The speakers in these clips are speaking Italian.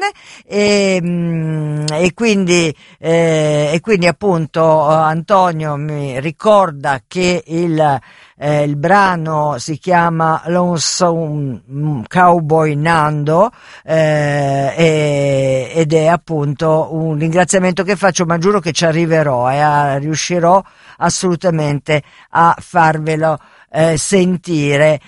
canzone e quindi appunto Antonio mi ricorda che il brano si chiama Lonesome Cowboy Nando ed è appunto un ringraziamento che faccio, ma giuro che ci arriverò e riuscirò assolutamente a farvelo sentire.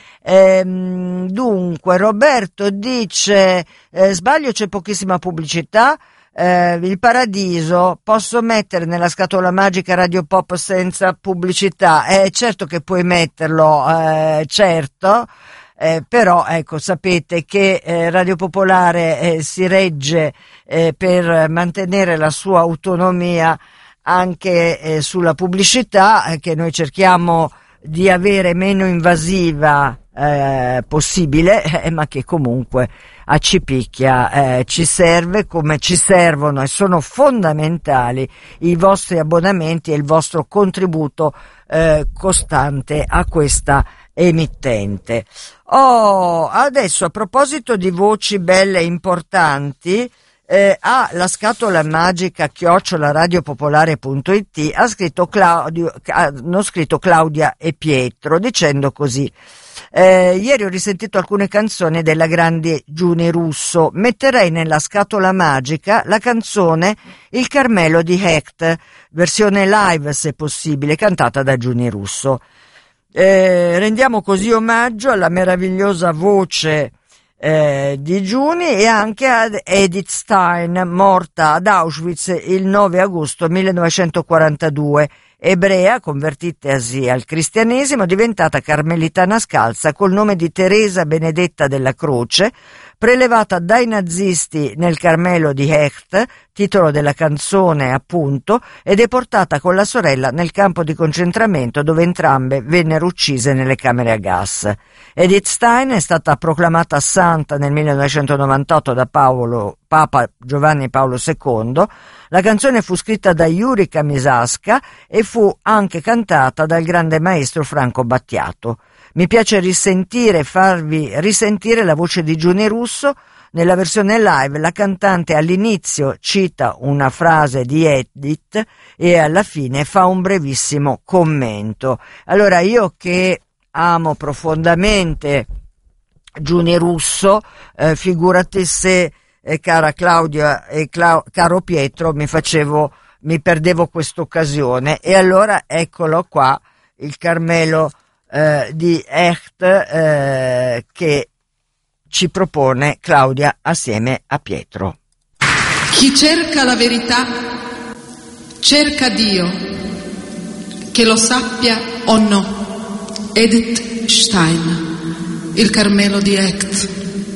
Dunque Roberto dice sbaglio, c'è pochissima pubblicità. Il Paradiso posso mettere nella scatola magica Radio Pop senza pubblicità? Certo che puoi metterlo, certo, però ecco, sapete che Radio Popolare si regge per mantenere la sua autonomia anche sulla pubblicità, che noi cerchiamo di avere meno invasiva possibile, ma che comunque a Cipicchia ci serve, come ci servono e sono fondamentali i vostri abbonamenti e il vostro contributo costante a questa emittente. Adesso, a proposito di voci belle e importanti, la scatola magica @radiopopolare.it hanno scritto Claudia e Pietro dicendo così: ieri ho risentito alcune canzoni della grande Giuni Russo, metterei nella scatola magica la canzone Il Carmelo di Hecht, versione live se possibile, cantata da Giuni Russo. Rendiamo così omaggio alla meravigliosa voce di Giuni e anche ad Edith Stein, morta ad Auschwitz il 9 agosto 1942, ebrea convertitasi al cristianesimo, diventata carmelitana scalza col nome di Teresa Benedetta della Croce, prelevata dai nazisti nel Carmelo di Hecht, titolo della canzone appunto, e deportata con la sorella nel campo di concentramento dove entrambe vennero uccise nelle camere a gas. Edith Stein è stata proclamata santa nel 1998 da Papa Giovanni Paolo II. La canzone fu scritta da Yuri Kamisaska e fu anche cantata dal grande maestro Franco Battiato. Mi piace farvi risentire la voce di Giuni Russo. Nella versione live la cantante all'inizio cita una frase di Edith e alla fine fa un brevissimo commento. Allora, io che amo profondamente Giuni Russo, figurati se cara Claudia e caro Pietro mi perdevo quest'occasione, e allora eccolo qua, il Carmelo di Hecht che ci propone Claudia assieme a Pietro. Chi cerca la verità cerca Dio, che lo sappia o no. Edith Stein, Il Carmelo di Hecht.